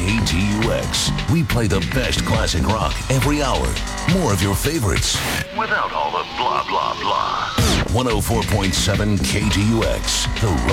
KTUX. We play the best classic rock every hour. More of your favorites without all the blah, blah, blah. 104.7 KTUX, the rock.